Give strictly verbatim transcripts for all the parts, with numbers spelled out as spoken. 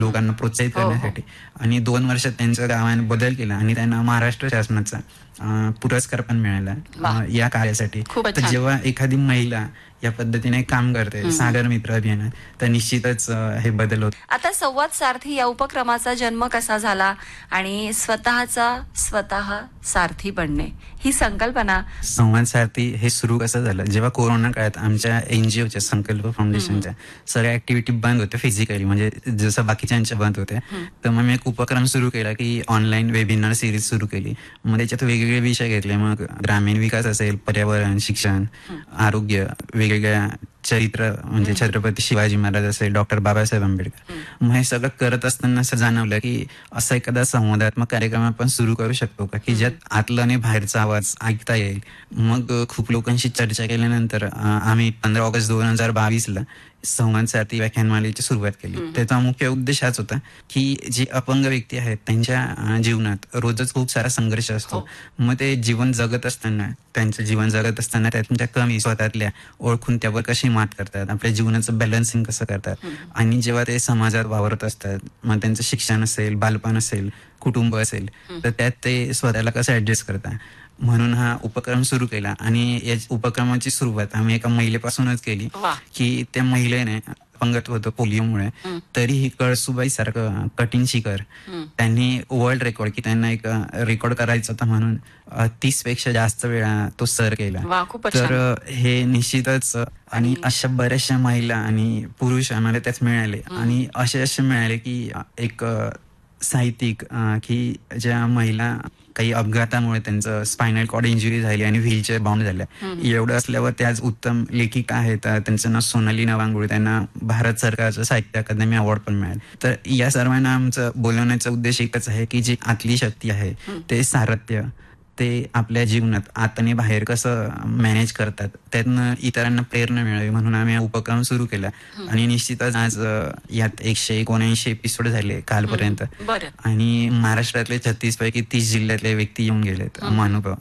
लोकांना प्रोत्साहित हो, हो. करण्यासाठी. आणि दोन वर्षात त्यांच्या गावाने बदल केला आणि त्यांना महाराष्ट्र शासनाचा अं, पुरस्कार पण मिळाला वाह. अं, या कार्यासाठी. खूपच तर छान. जेव्हा एखादी महिला या पद्धतीने काम करते हम्म. सागर मित्र अभियानात, तर निश्चितच अं, हे बदल होत. आता संवाद सारथी या उपक्रमाचा जन्म कसा झाला आणि स्वतःचा स्वतः सारथी बनणे ही संकल्पना. संवाद सारथी हे सुरू कसं झालं, जेव्हा कोरोना काळात आमच्या एनजीओच्या संकल्प फाउंडेशनच्या सगळ्या ऍक्टिव्हिटी बंद होत्या फिजिकली, म्हणजे जसं बाकीच्यांच्या बंद होत्या. तर मग मी एक उपक्रम सुरू केला की ऑनलाईन वेबिनार सिरीज सुरू केली. मग त्याच्यात वेगवेगळे विषय घेतले. मग ग्रामीण विकास असेल, पर्यावरण, शिक्षण, आरोग्य, वेगवेगळ्या चरित्र म्हणजे छत्रपती शिवाजी महाराज असेल, डॉक्टर बाबासाहेब आंबेडकर. मग हे सगळं करत असताना असं जाणवलं की असा एखादा संवादात्मक कार्यक्रम आपण सुरू करू शकतो का, की ज्यात आतला आणि बाहेरचा आवाज ऐकता येईल. मग खूप लोकांशी चर्चा केल्यानंतर अं, आम्ही पंधरा ऑगस्ट दोन हजार बावीसला संवाद सारथी व्याख्यानमालेची सुरुवात केली. त्याचा मुख्य उद्देश हाच होता की जे अपंग व्यक्ती आहेत त्यांच्या अं, जीवनात रोजच खूप सारा संघर्ष असतो. मग ते जीवन जगत असताना त्यांचं जीवन जगत असताना त्यांच्या कमी स्वतःतल्या ओळखून त्यावर कशी मात करतात, आपल्या जीवनाचं बॅलन्सिंग कसं करतात. आणि जेव्हा ते समाजात वावरत असतात, मग त्यांचं शिक्षण असेल, बालपण असेल, कुटुंब असेल, तर त्यात ते स्वतःला कसं ऍडजस्ट करतात. म्हणून हा उपक्रम सुरू केला. आणि या उपक्रमाची सुरुवात आम्ही एका महिलेपासूनच केली की त्या महिलेने अपंगत्व होतं पोलिओमुळे, तरीही कळसुबाई सारखं कठीण शिखर त्यांनी वर्ल्ड रेकॉर्ड की त्यांना एक रेकॉर्ड करायचं होतं म्हणून तीस पेक्षा जास्त वेळा तो सर केला. तर हे निश्चितच. आणि अशा बऱ्याचशा महिला आणि पुरुष आम्हाला त्यात मिळाले. आणि असे असे मिळाले की एक साहित्यिक की ज्या महिला काही अपघातामुळे त्यांचं स्पायनल कॉर्ड इंजुरी झाली आणि व्हीलचेअर बाउंड झाल्या. एवढं असल्यावर त्या आज उत्तम लेखिका आहेत. त्यांचं नाव सोनाली नवांगुळे. त्यांना भारत सरकारचं साहित्य अकादमी अवॉर्ड पण मिळालं. तर या सर्वांना आमचं बोलवण्याचा उद्देश एकच आहे की जी आतली शक्ती आहे ते सारथ्य ते आपल्या जीवनात आत आणि बाहेर कसं मॅनेज करतात, त्यातनं इतरांना प्रेरणा मिळावी म्हणून आम्ही हा उपक्रम सुरू केला. आणि निश्चितच आज यात एकशे एकोणऐंशी एपिसोड झाले कालपर्यंत. आणि महाराष्ट्रातले छत्तीस पैकी तीस जिल्ह्यातले व्यक्ती येऊन गेलेत महानुभव.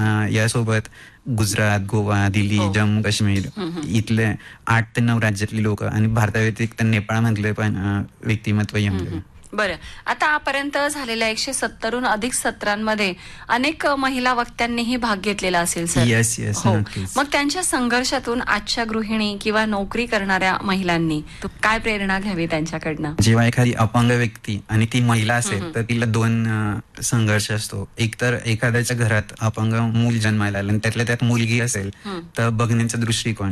यासोबत गुजरात, गोवा, दिल्ली, जम्मू काश्मीर इथले आठ ते नऊ राज्यातली लोक आणि भारताव्यतिरिक्त नेपाळमधले पण व्यक्तिमत्व येऊन गेले. बरं, आता आपर्यंत झालेल्या एकशे सत्तरहून अधिक सत्रांमध्ये अनेक महिला वक्त्यांनीही भाग घेतलेला असेल सर. येस येस हो. मग त्यांच्या संघर्षातून आजच्या गृहिणी किंवा नोकरी करणाऱ्या महिलांनी काय प्रेरणा घ्यावी त्यांच्याकडनं? जेव्हा एखादी अपंग व्यक्ती आणि ती महिला असेल तर तिला दोन संघर्ष असतो. एक तर एखाद्याच्या घरात अपंग मूल जन्माला आलं आणि त्यातल्या त्यात मुलगी असेल तर बघण्याचा दृष्टिकोन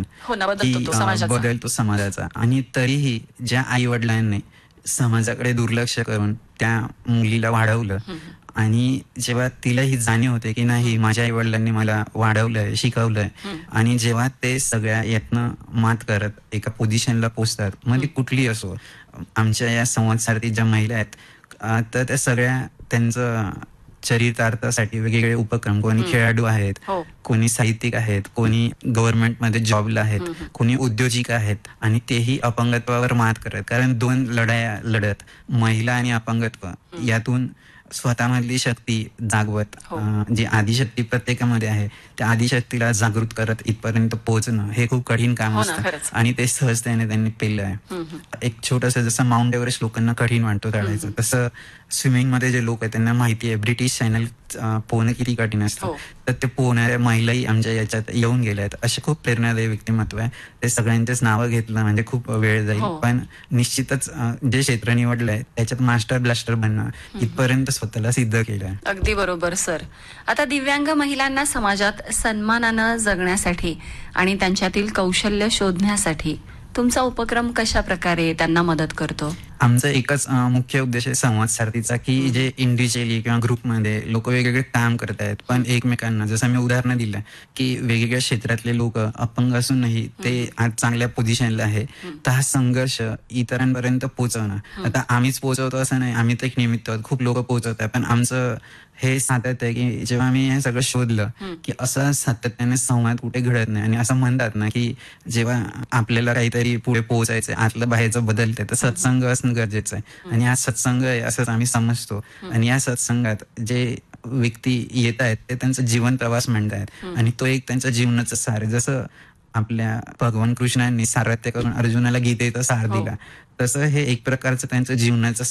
बदलतो समाजाचा. आणि तरीही ज्या आई वडिलांनी समाजाकडे दुर्लक्ष करून त्या मुलीला वाढवलं आणि जेव्हा तिला ही जाणीव होते की नाही माझ्या आई वडिलांनी मला वाढवलंय, शिकवलंय, आणि जेव्हा ते सगळ्या यातनं मात करत एका पोझिशनला पोचतात, मग ती कुठली असो, आमच्या या संवाद सारथी ज्या महिला आहेत तर त्या सगळ्या त्यांचं चरितार्थासाठी वेगवेगळे उपक्रम, कोणी खेळाडू आहेत, कोणी साहित्यिक आहेत, कोणी गव्हर्नमेंटमध्ये जॉबला आहेत, कोणी उद्योजिक आहेत, आणि तेही अपंगत्वावर मात करत. कारण दोन लढाया लढत महिला आणि अपंगत्व यातून स्वतःमधली शक्ती जागवत जी आदिशक्ती प्रत्येकामध्ये आहे त्या आदिशक्तीला जागृत करत इथपर्यंत पोहोचणं हे खूप कठीण काम असतं. आणि ते सहजतेने त्यांनी पेललं आहे. एक छोटस जसं माउंट एव्हरेस्ट लोकांना कठीण वाटतो चढायचं, तसं स्विमिंग मध्ये जे लोक आहेत त्यांना माहिती आहे ब्रिटिश चॅनल पोहणं किती कठीण असतं. तर ते पोहणाऱ्या महिलाही आमच्या याच्यात येऊन गेल्या आहेत. असे खूप प्रेरणादायी व्यक्तिमत्व आहे. ते सगळ्यांचेच नावं घेतलं म्हणजे खूप वेळ जाईल, पण निश्चितच जे क्षेत्र निवडलंय त्याच्यात मास्टर ब्लास्टर बनणं इथपर्यंत स्वतःला सिद्ध केलं. अगदी बरोबर सर. आता दिव्यांग महिलांना समाजात सन्मानानं जगण्यासाठी आणि त्यांच्यातील कौशल्य शोधण्यासाठी तुमचा उपक्रम कशा प्रकारे त्यांना मदत करतो? आमचा एकच मुख्य उद्देश आहे संवाद सारथीचा की जे इंडिव्हिज्युअली किंवा ग्रुपमध्ये लोक वेगवेगळे काम करत आहेत पण एकमेकांना, जसं मी उदाहरण दिलं की वेगवेगळ्या क्षेत्रातले लोक अपंग असूनही ते आज चांगल्या पोझिशनला आहे, तर हा संघर्ष इतरांपर्यंत पोहोचवणं. आता आम्हीच पोहोचवतो असं नाही, आम्ही तर एक निमित्त आहोत, खूप लोक पोहोचवत आहे, पण आमचं हे सातत्य आहे की जेव्हा मी हे सगळं शोधलं की असं सातत्याने संवाद कुठे घडत नाही. आणि असं म्हणतात ना की जेव्हा आपल्याला काहीतरी पुढे पोहोचायचंय, आतलं बाहेरचं बदलतंय, तर सत्संग असणं गरजेचं आहे. आणि हा सत्संग आहे असंच आम्ही समजतो. आणि या सत्संगात जे व्यक्ती येत आहेत ते त्यांचा जीवन प्रवास म्हणतायत आणि तो एक त्यांच्या जीवनाचा सार आहे. जसं आपल्या भगवान कृष्णांनी सारथ्य करून अर्जुनाला गीतेचा सार दिला, तसं हे एक प्रकारचं त्यांचं जीवनाचं